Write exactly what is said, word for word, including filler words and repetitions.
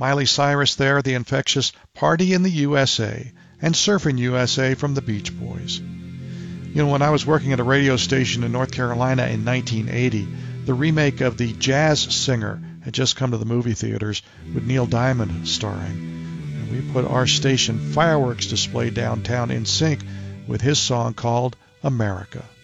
Miley Cyrus there, the infectious Party in the U S A, and Surfing U S A from the Beach Boys. You know, when I was working at a radio station in North Carolina in nineteen eighty, the remake of The Jazz Singer had just come to the movie theaters with Neil Diamond starring. And we put our station fireworks display downtown in sync with his song called America.